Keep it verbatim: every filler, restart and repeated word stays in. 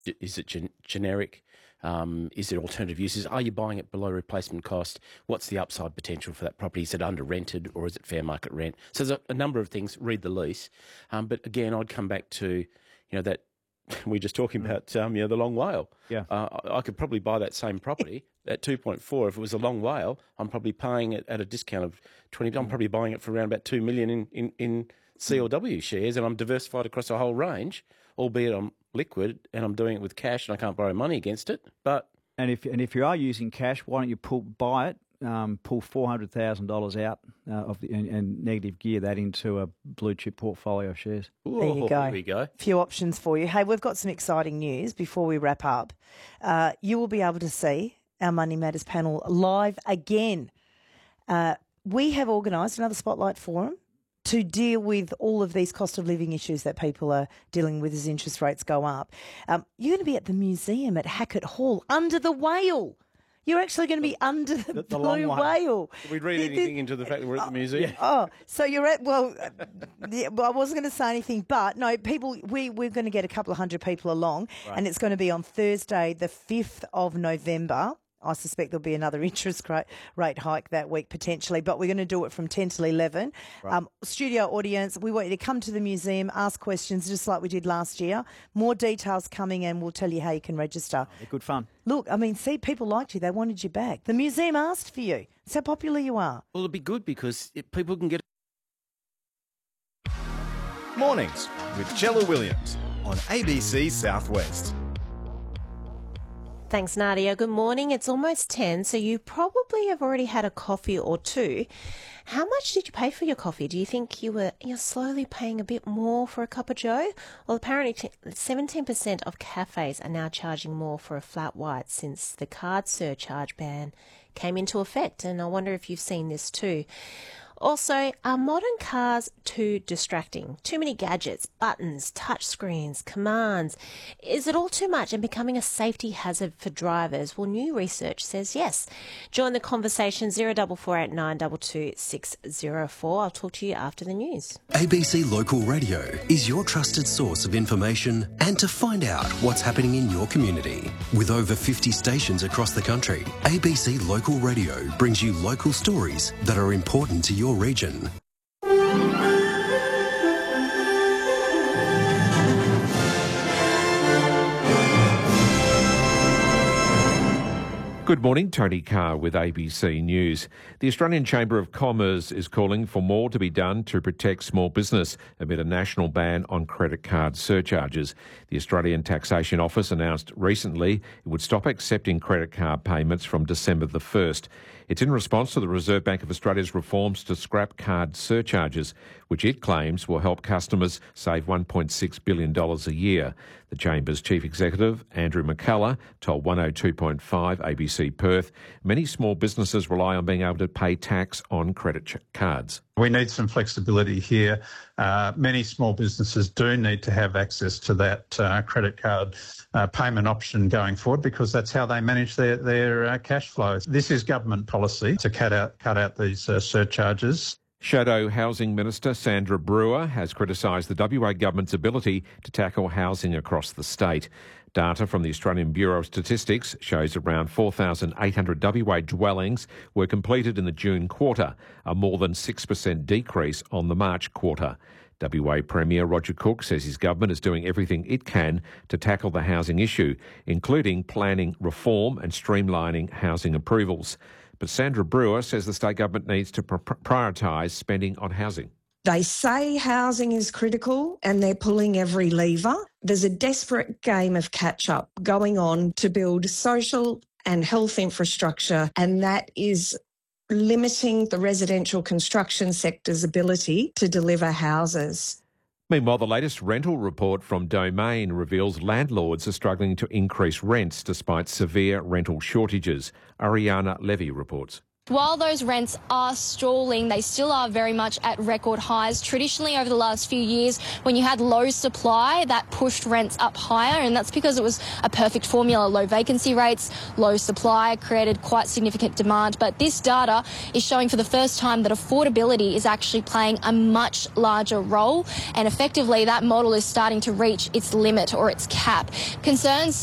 I- Is it gen- generic? Um, is it alternative uses? Are you buying it below replacement cost? What's the upside potential for that property? Is it under rented or is it fair market rent? So there's a, a number of things. Read the lease. Um, but again, I'd come back to, you know, that we were just talking about, um, you know, the long WALE. Yeah. Uh, I I could probably buy that same property at two point four. If it was a long WALE, I'm probably paying it at a discount of twenty. I'm probably buying it for around about two million in, in, in C L W shares, and I'm diversified across a whole range, albeit I'm liquid and I'm doing it with cash and I can't borrow money against it. But And if and if you are using cash, why don't you pull buy it, um, pull four hundred thousand dollars out uh, of the and, and negative gear that into a blue chip portfolio of shares. There you oh, go. There we go. A few options for you. Hey, we've got some exciting news before we wrap up. Uh, you will be able to see our Money Matters panel live again. Uh, we have organised another Spotlight Forum to deal with all of these cost of living issues that people are dealing with as interest rates go up. Um, you're going to be at the museum at Hackett Hall under the whale. You're actually going to be under the, the blue long whale. whale. Did we read The- the- anything into the fact that we're at the museum? Oh, so you're at, well, uh, yeah, well, I wasn't going to say anything, but no, people, we, we're going to get a couple of hundred people along, and it's going to be on Thursday, the fifth of November. I suspect there'll be another interest rate, rate hike that week potentially, but we're going to do it from ten till eleven. Right. Um, studio audience, we want you to come to the museum, ask questions just like we did last year. More details coming and we'll tell you how you can register. They're good fun. Look, I mean, see, people liked you. They wanted you back. The museum asked for you. That's how popular you are. Well, it'd be good because it, people can get Mornings with Jella Williams on A B C Southwest. Thanks, Nadia. Good morning. It's almost ten, so you probably have already had a coffee or two. How much did you pay for your coffee? Do you think you were you're slowly paying a bit more for a cup of joe? Well, apparently seventeen percent of cafes are now charging more for a flat white since the card surcharge ban came into effect, and I wonder if you've seen this too. Also, are modern cars too distracting? Too many gadgets, buttons, touchscreens, commands. Is it all too much and becoming a safety hazard for drivers? Well, new research says yes. Join the conversation zero four four eight nine two two six zero four. I'll talk to you after the news. A B C Local Radio is your trusted source of information and to find out what's happening in your community. With over fifty stations across the country, A B C Local Radio brings you local stories that are important to your region. Good morning, Tony Carr with A B C News. The Australian Chamber of Commerce is calling for more to be done to protect small business amid a national ban on credit card surcharges. The Australian Taxation Office announced recently it would stop accepting credit card payments from December the first. It's in response to the Reserve Bank of Australia's reforms to scrap card surcharges, which it claims will help customers save one point six billion dollars a year. The Chamber's Chief Executive, Andrew McCullough, told one oh two point five A B C Perth, many small businesses rely on being able to pay tax on credit ch- cards. We need some flexibility here. Uh, many small businesses do need to have access to that uh, credit card uh, payment option going forward because that's how they manage their, their uh, cash flows. This is government policy to cut out, cut out these uh, surcharges. Shadow Housing Minister Sandra Brewer has criticised the W A government's ability to tackle housing across the state. Data from the Australian Bureau of Statistics shows around four thousand eight hundred W A dwellings were completed in the June quarter, a more than six percent decrease on the March quarter. W A Premier Roger Cook says his government is doing everything it can to tackle the housing issue, including planning reform and streamlining housing approvals. But Sandra Brewer says the state government needs to pr- prioritise spending on housing. They say housing is critical and they're pulling every lever. There's a desperate game of catch-up going on to build social and health infrastructure, and that is limiting the residential construction sector's ability to deliver houses. Meanwhile, the latest rental report from Domain reveals landlords are struggling to increase rents despite severe rental shortages. Ariana Levy reports. While those rents are stalling, they still are very much at record highs. Traditionally, over the last few years, when you had low supply, that pushed rents up higher, and that's because it was a perfect formula. Low vacancy rates, low supply created quite significant demand. But this data is showing for the first time that affordability is actually playing a much larger role, and effectively that model is starting to reach its limit or its cap. Concerns